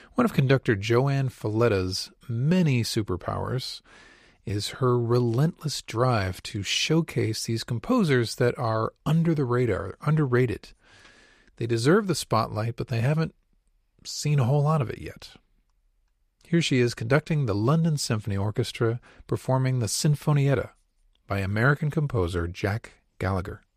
One of conductor Joanne Falletta's many superpowers is her relentless drive to showcase these composers that are under the radar, underrated. They deserve the spotlight, but they haven't seen a whole lot of it yet. Here she is conducting the London Symphony Orchestra performing the Sinfonietta by American composer Jack Gallagher.